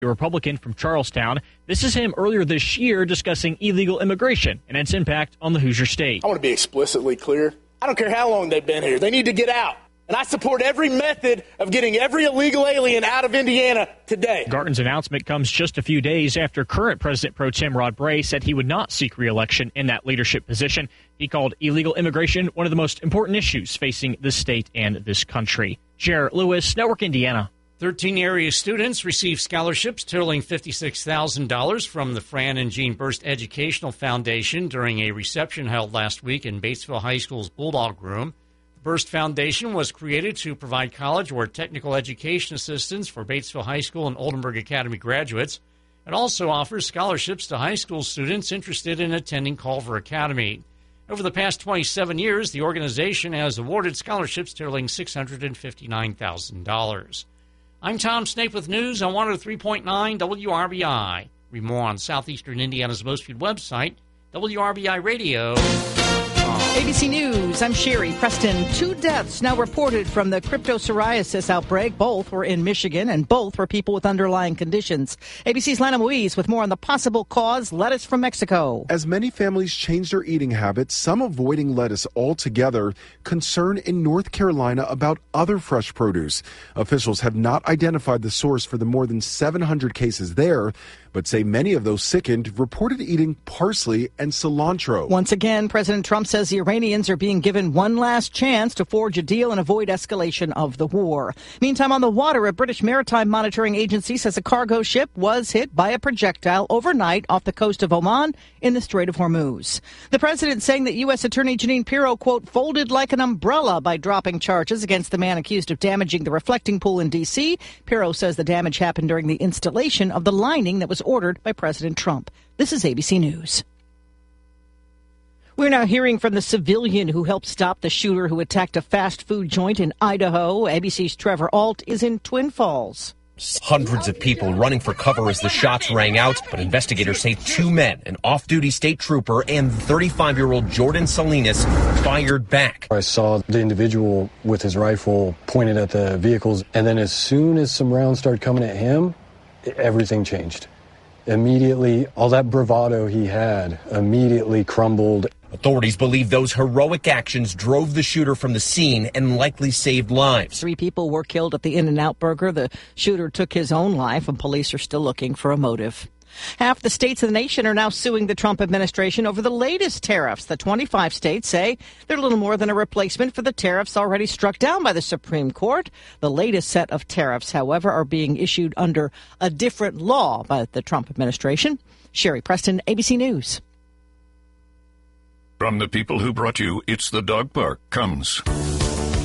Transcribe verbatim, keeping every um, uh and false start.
a Republican from Charlestown. This is him earlier this year discussing illegal immigration and its impact on the Hoosier State. I want to be explicitly clear. I don't care how long they've been here. They need to get out. And I support every method of getting every illegal alien out of Indiana today. Garton's announcement comes just a few days after current President Pro Tem Rod Bray said he would not seek re-election in that leadership position. He called illegal immigration one of the most important issues facing this state and this country. Jarrett Lewis, Network Indiana. thirteen area students received scholarships totaling fifty-six thousand dollars from the Fran and Jean Burst Educational Foundation during a reception held last week in Batesville High School's Bulldog Room. The Burst Foundation was created to provide college or technical education assistance for Batesville High School and Oldenburg Academy graduates. It also offers scholarships to high school students interested in attending Culver Academy. Over the past twenty-seven years, the organization has awarded scholarships totaling six hundred fifty-nine thousand dollars. I'm Tom Snape with news on one oh three point nine W R B I. Read more on Southeastern Indiana's most viewed website, W R B I Radio. A B C News, I'm Sherry Preston. Two deaths now reported from the cryptopsoriasis outbreak. Both were in Michigan, and both were people with underlying conditions. A B C's Lana Moise with more on the possible cause, lettuce from Mexico. As many families change their eating habits, some avoiding lettuce altogether, concern in North Carolina about other fresh produce. Officials have not identified the source for the more than seven hundred cases there, but say many of those sickened reported eating parsley and cilantro. Once again, President Trump says the Iranians are being given one last chance to forge a deal and avoid escalation of the war. Meantime, on the water, a British Maritime Monitoring Agency says a cargo ship was hit by a projectile overnight off the coast of Oman in the Strait of Hormuz. The president saying that U S. Attorney Jeanine Pirro, quote, folded like an umbrella by dropping charges against the man accused of damaging the reflecting pool in D C. Pirro says the damage happened during the installation of the lining that was ordered by President Trump. This is A B C News. We're now hearing from the civilian who helped stop the shooter who attacked a fast food joint in Idaho. A B C's Trevor Ault is in Twin Falls. Hundreds of people running for cover as the shots rang out, but investigators say two men, an off-duty state trooper and thirty-five-year-old Jordan Salinas, fired back. I saw the individual with his rifle pointed at the vehicles, and then as soon as some rounds started coming at him, everything changed. Immediately, all that bravado he had immediately crumbled. Authorities believe those heroic actions drove the shooter from the scene and likely saved lives. Three people were killed at the In-N-Out Burger. The shooter took his own life, and police are still looking for a motive. Half the states of the nation are now suing the Trump administration over the latest tariffs. The twenty-five states say they're little more than a replacement for the tariffs already struck down by the Supreme Court. The latest set of tariffs, however, are being issued under a different law by the Trump administration. Sherry Preston, A B C News. From the people who brought you It's the Dog Park comes